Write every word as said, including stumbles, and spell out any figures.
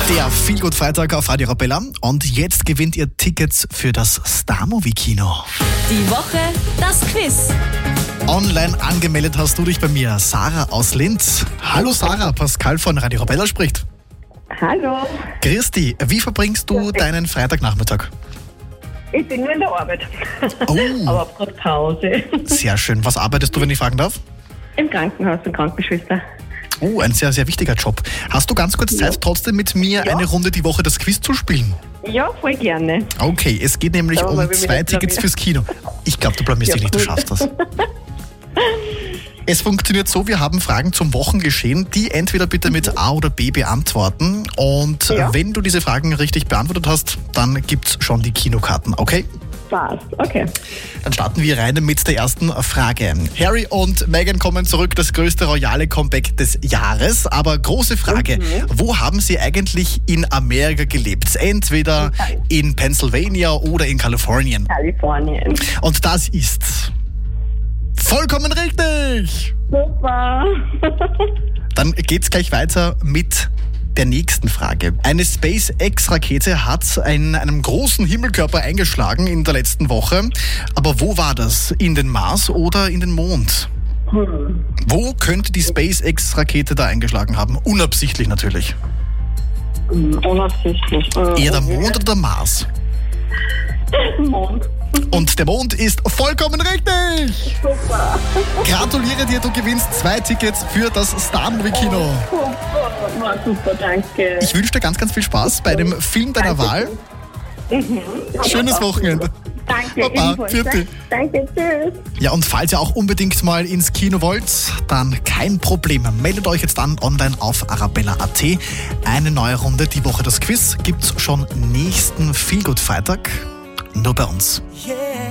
Der Feelgood-Freitag auf Radio Arabella. Und jetzt gewinnt ihr Tickets für das Star-Movie-Kino. Die Woche, das Quiz. Online angemeldet hast du dich bei mir, Sarah aus Linz. Hallo Sarah, Pascal von Radio Arabella spricht. Hallo, Christi, wie verbringst du deinen Freitagnachmittag? ich bin nur in der Arbeit. Oh, Aber hab gerade Pause. sehr schön. Was arbeitest du, wenn ich fragen darf? Im Krankenhaus, bin Krankenschwester. Oh, ein sehr, sehr wichtiger Job. Hast du ganz kurz Zeit, trotzdem mit mir Ja. eine Runde die Woche das Quiz zu spielen? Ja, voll gerne. Okay, es geht nämlich Schauen wir mal, um wie wir zwei das Tickets blamieren. fürs Kino. Ich glaube, du blamierst Ja, dich nicht, du gut. schaffst das. Es funktioniert so, wir haben Fragen zum Wochengeschehen, die entweder bitte mit A oder B beantworten. Und Ja. wenn du diese Fragen richtig beantwortet hast, dann gibt's schon die Kinokarten, okay? Passt, okay. Dann starten wir rein mit der ersten Frage. Harry und Meghan kommen zurück, das größte royale Comeback des Jahres. Aber große Frage, wo haben sie eigentlich in Amerika gelebt? Entweder in Pennsylvania oder in Kalifornien. Kalifornien. Und das ist vollkommen richtig. Super. Dann geht's gleich weiter mit der nächsten Frage. Eine SpaceX-Rakete hat in einem großen Himmelkörper eingeschlagen in der letzten Woche. Aber wo war das? In den Mars oder in den Mond? Hm. Wo könnte die SpaceX-Rakete da eingeschlagen haben? Unabsichtlich natürlich. Hm, Unabsichtlich. Hm. Eher der Mond oder der Mars? Mond. Und der Mond ist vollkommen richtig! Super. Gratuliere dir, du gewinnst zwei Tickets für das Star-Movie-Kino. Super. War super, danke. Ich wünsche dir ganz, ganz viel Spaß bei dem Film deiner Wahl. Mhm. Schönes Wochenende. Danke, Baba, ebenfalls. vierte. Danke, tschüss. Ja, und falls ihr auch unbedingt mal ins Kino wollt, dann kein Problem. Meldet euch jetzt an online auf arabella punkt at. Eine neue Runde, die Woche das Quiz, gibt's schon nächsten Feelgood-Freitag. Nur bei uns.